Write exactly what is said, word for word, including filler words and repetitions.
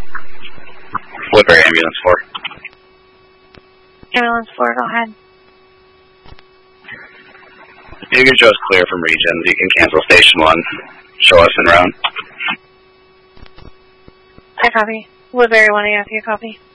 Woodbury Ambulance four. Ambulance four, go ahead. You can show us clear from regions. You can cancel station one. Show us en route. I copy. Woodbury one A F, you copy.